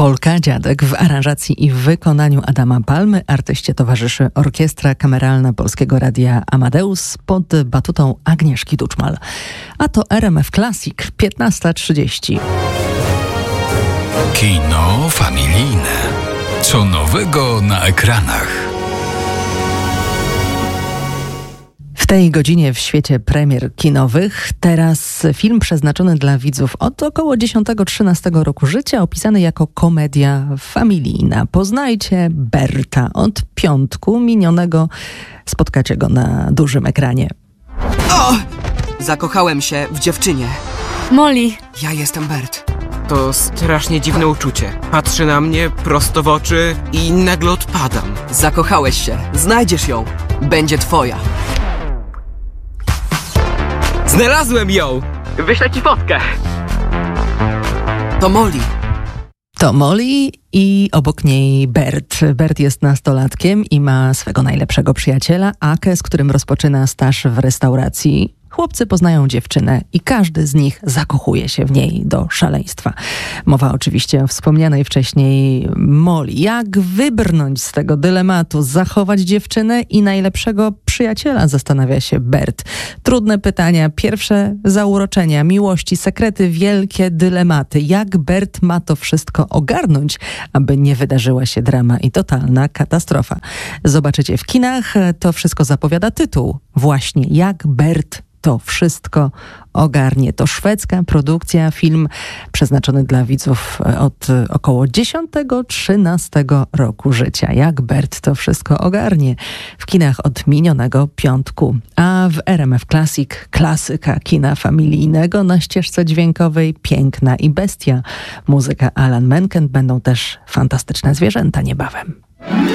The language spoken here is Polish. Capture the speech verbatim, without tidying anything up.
Polka Dziadek w aranżacji i w wykonaniu Adama Palmy. Artyście towarzyszy Orkiestra Kameralna Polskiego Radia Amadeus pod batutą Agnieszki Duczmal. A to R M F Classic, piętnasta trzydzieści. Kino familijne. Co nowego na ekranach? W tej godzinie w świecie premier kinowych teraz film przeznaczony dla widzów od około dziesiątego trzynastego roku życia, opisany jako komedia familijna. Poznajcie Berta. Od piątku minionego spotkacie go na dużym ekranie. O! Zakochałem się w dziewczynie. Molly. Ja jestem Bert. To strasznie dziwne uczucie. Patrzy na mnie prosto w oczy i nagle odpadam. Zakochałeś się. Znajdziesz ją. Będzie twoja. Znalazłem ją! Wyślę ci fotkę. To Molly. To Molly i obok niej Bert. Bert jest nastolatkiem i ma swego najlepszego przyjaciela, Akę, z którym rozpoczyna staż w restauracji. Chłopcy poznają dziewczynę i każdy z nich zakochuje się w niej do szaleństwa. Mowa oczywiście o wspomnianej wcześniej Molly. Jak wybrnąć z tego dylematu, zachować dziewczynę i najlepszego przyjaciela, zastanawia się Bert. Trudne pytania, pierwsze zauroczenia, miłości, sekrety, wielkie dylematy. Jak Bert ma to wszystko ogarnąć, aby nie wydarzyła się drama i totalna katastrofa? Zobaczycie w kinach, to wszystko zapowiada tytuł. Właśnie Jak Bert to wszystko ogarnie. To szwedzka produkcja, film przeznaczony dla widzów od około dziesiątego trzynastego roku życia. Jak Bert to wszystko ogarnie. W kinach od minionego piątku. A w R M F Classic klasyka kina familijnego na ścieżce dźwiękowej Piękna i Bestia. Muzyka Alan Menken. Będą też fantastyczne zwierzęta niebawem.